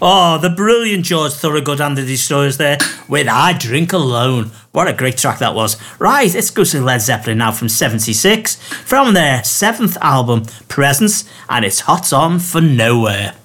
Oh, the brilliant George Thorogood and the Destroyers there with I Drink Alone. What a great track that was. Right, let's go to Led Zeppelin now from 76, from their 7th album, Presence, and it's Hot On For Nowhere.